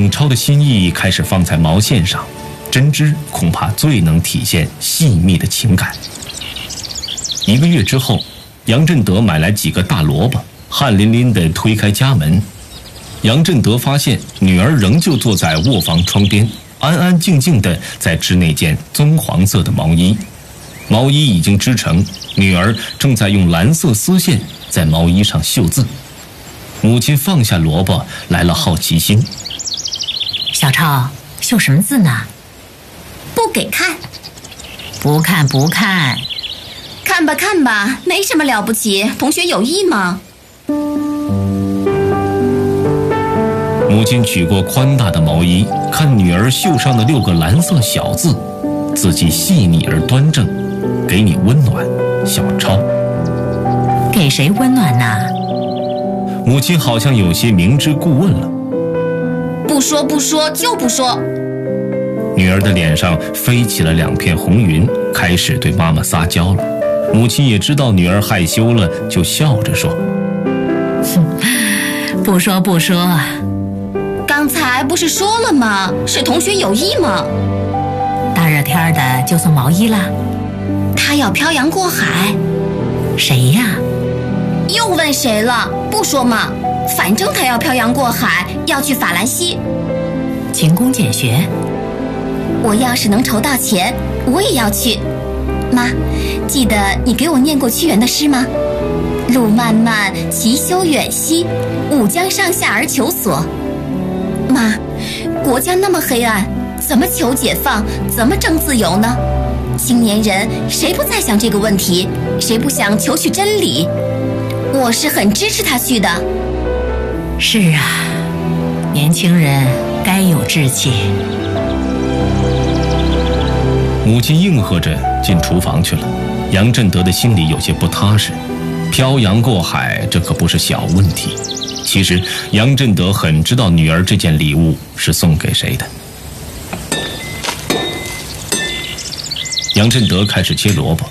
颖超的心意开始放在毛线上，针织恐怕最能体现细密的情感。1个月之后，杨振德买来几个大萝卜，汗淋淋地推开家门。杨振德发现女儿仍旧坐在卧房窗边，安安静静地在织那件棕黄色的毛衣。毛衣已经织成，女儿正在用蓝色丝线在毛衣上绣字。母亲放下萝卜，来了好奇心。 小超，绣什么字呢？ 不给看。 不看不看。 看吧看吧，没什么了不起，同学有意吗？ 母亲取过宽大的毛衣，看女儿绣上的6个蓝色小字，字迹细腻而端正，给你温暖，小超。 给谁温暖呢？ 母亲好像有些明知故问了。 不说不说就不说。 女儿的脸上飞起了2片红云，开始对妈妈撒娇了。母亲也知道女儿害羞了，就笑着说： 不说不说。 刚才不是说了吗？是同学有意吗？ 大热天的就送毛衣啦？ 他要漂洋过海。 谁呀？ 又问谁了？不说嘛，反正他要漂洋过海，要去法兰西。 勤工俭学。 我要是能筹到钱，我也要去。妈，记得你给我念过屈原的诗吗？路漫漫其修远兮，吾将上下而求索。妈，国家那么黑暗，怎么求解放，怎么争自由呢？青年人谁不在想这个问题？谁不想求取真理？我是很支持他去的。 是啊，年轻人该有志气。 母亲应和着进厨房去了。杨振德的心里有些不踏实，漂洋过海，这可不是小问题。其实杨振德很知道女儿这件礼物是送给谁的。杨振德开始切萝卜，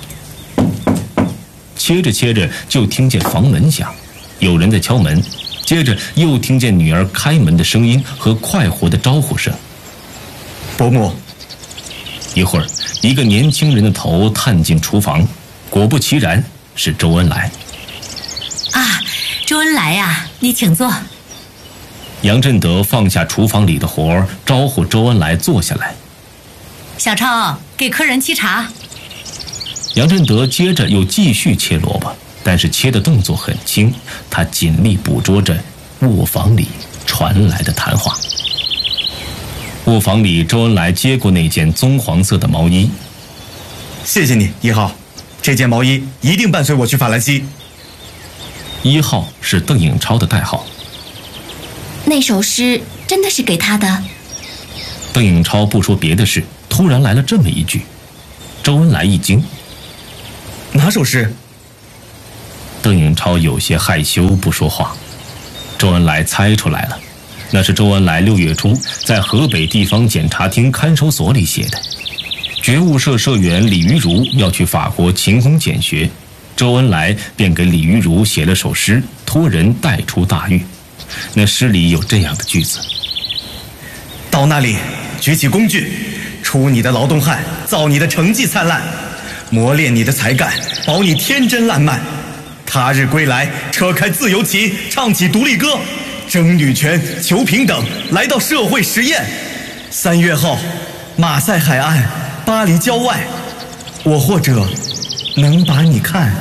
切着切着就听见房门响，有人在敲门，接着又听见女儿开门的声音和快活的招呼声。 伯母。 一会儿，一个年轻人的头探进厨房，果不其然是周恩来。 啊，周恩来呀，你请坐。 杨振德放下厨房里的活儿，招呼周恩来坐下来。 小超，给客人沏茶。 杨振德接着又继续切萝卜，但是切的动作很轻，他尽力捕捉着卧房里传来的谈话。卧房里，周恩来接过那件棕黄色的毛衣。 谢谢你，1号，这件毛衣一定伴随我去法兰西。 1号是邓颖超的代号。 那首诗真的是给他的？ 邓颖超不说别的事，突然来了这么一句。周恩来一惊。 哪首诗？ 邓颖超有些害羞不说话。周恩来猜出来了，那是周恩来6月初在河北地方检察厅看守所里写的。觉悟社社员李玉如要去法国勤工俭学，周恩来便给李玉如写了首诗，托人带出大狱。那诗里有这样的句子： 到那里，举起工具，出你的劳动汗，造你的成绩灿烂，磨练你的才干，保你天真烂漫。他日归来，扯开自由旗，唱起独立歌，争女权，求平等，来到社会实验。3月后，马赛海岸，巴黎郊外，我或者能把你看。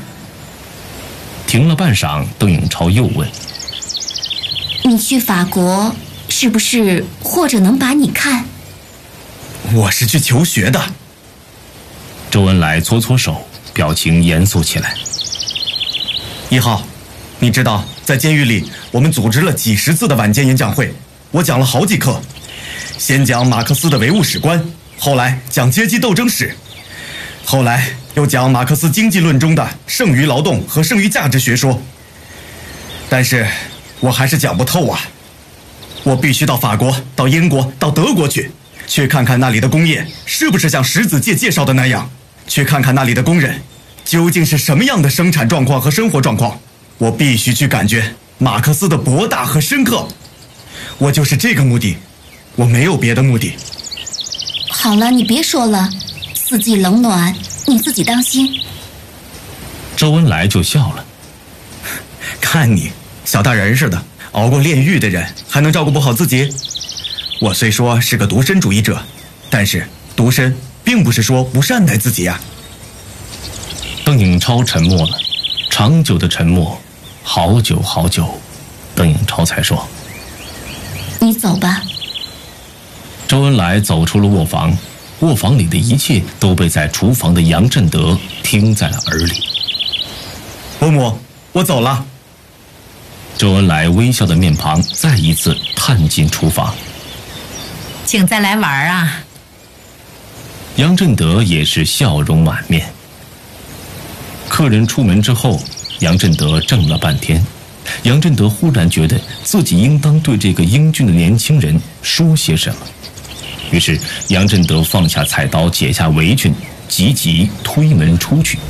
停了半晌，邓颖超又问： 你去法国，是不是或者能把你看？ 我是去求学的。 周恩来搓搓手，表情严肃起来。 1号，你知道在监狱里我们组织了几10次的晚间演讲会，我讲了好几课，先讲马克思的唯物史观，后来讲阶级斗争史，后来又讲马克思经济论中的剩余劳动和剩余价值学说。但是我还是讲不透啊，我必须到法国，到英国，到德国去看看那里的工业是不是像石子介介绍的那样，去看看那里的工人究竟是什么样的生产状况和生活状况。我必须去感觉马克思的博大和深刻。我就是这个目的我没有别的目的。 好了，你别说了，四季冷暖，你自己当心。 周恩来就笑了。 看你小大人似的，熬过炼狱的人还能照顾不好自己？我虽说是个独身主义者，但是独身并不是说不善待自己呀。 邓颖超沉默了，长久的沉默，好久好久，邓颖超才说：“ 你走吧。” 周恩来走出了卧房，卧房里的一切都被在厨房的杨振德听在了耳里。 伯母，我走了。 周恩来微笑的面庞再一次探进厨房。 请再来玩啊！ 杨振德也是笑容满面。客人出门之后，杨振德怔了半天。杨振德忽然觉得自己应当对这个英俊的年轻人说些什么，于是杨振德放下菜刀，解下围裙，急急推门出去。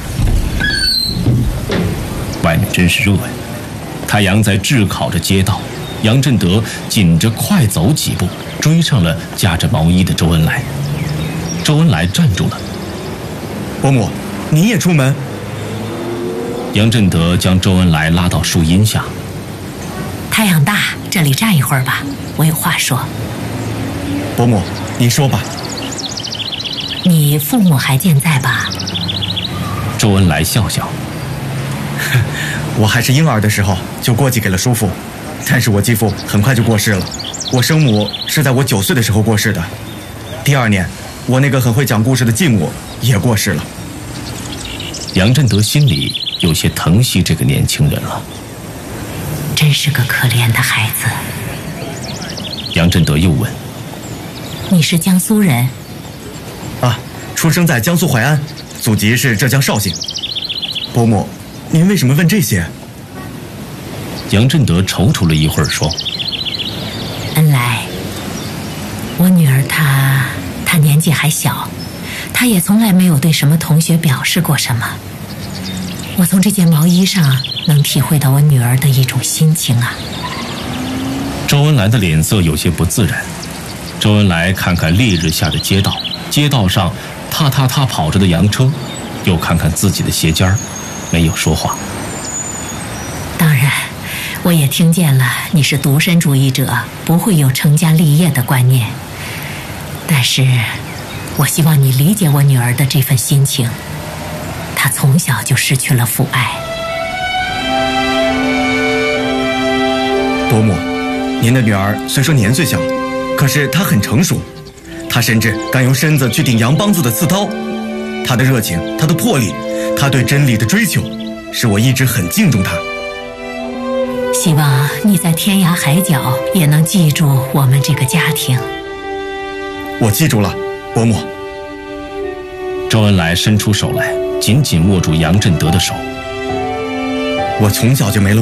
外面真是热呀，太阳在炙烤着街道。杨振德紧着快走几步，追上了夹着毛衣的周恩来。周恩来站住了。 伯母，你也出门？ 杨振德将周恩来拉到树荫下。 太阳大，这里站一会儿吧，我有话说。 伯母，您说吧。 你父母还健在吧？ 周恩来笑笑。 我还是婴儿的时候就过继给了叔父，但是我继父很快就过世了。我生母是在我9岁的时候过世的。第2年，我那个很会讲故事的继母也过世了。 杨振德心里有些疼惜这个年轻人了。 真是个可怜的孩子。 杨振德又问：“ 你是江苏人？” 啊，出生在江苏淮安，祖籍是浙江绍兴。伯母，您为什么问这些？ 杨振德踌躇了一会儿说：“ 恩来，我女儿她年纪还小，她也从来没有对什么同学表示过什么。我从这件毛衣上能体会到我女儿的一种心情啊。” 周恩来的脸色有些不自然。周恩来看看烈日下的街道，街道上踏踏踏跑着的洋车，又看看自己的鞋尖儿，没有说话。 当然，我也听见了你是独身主义者，不会有成家立业的观念。但是，我希望你理解我女儿的这份心情。她从小就失去了父爱。 伯母，您的女儿虽说年岁小，可是她很成熟，她甚至敢用身子去顶杨梆子的刺刀。她的热情，她的魄力，她对真理的追求，使我一直很敬重她。 希望你在天涯海角也能记住我们这个家庭。 我记住了，伯母。 周恩来伸出手来，紧紧握住杨振德的手。 我从小就没了